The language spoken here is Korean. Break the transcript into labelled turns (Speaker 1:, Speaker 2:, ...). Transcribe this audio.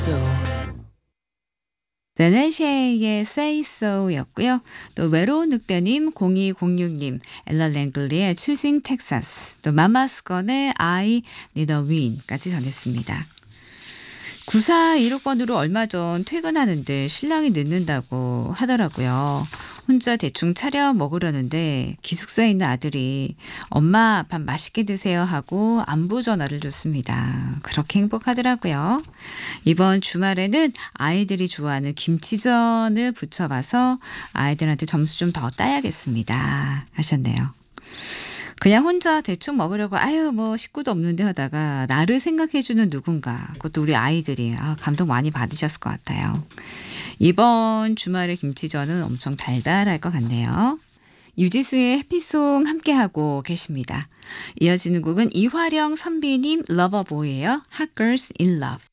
Speaker 1: 데네쉐의 Say So 였고요. 또 외로운 늑대님, 0206님, 엘라 랭글리의 Choosing Texas, 또 마마스건의 I Need a Win까지 전했습니다. 9416번으로 얼마 전 퇴근하는데 신랑이 늦는다고 하더라고요. 혼자 대충 차려 먹으려는데 기숙사에 있는 아들이 엄마 밥 맛있게 드세요 하고 안부 전화를 줬습니다. 그렇게 행복하더라고요. 이번 주말에는 아이들이 좋아하는 김치전을 부쳐봐서 아이들한테 점수 좀 더 따야겠습니다. 하셨네요. 그냥 혼자 대충 먹으려고 아유 뭐 식구도 없는데 하다가 나를 생각해주는 누군가, 그것도 우리 아이들이 감동 많이 받으셨을 것 같아요. 이번 주말의 김치전은 엄청 달달할 것 같네요. 유지수의 해피송 함께하고 계십니다. 이어지는 곡은 이화령 선비님 러버보이예요. Hot Girls in Love.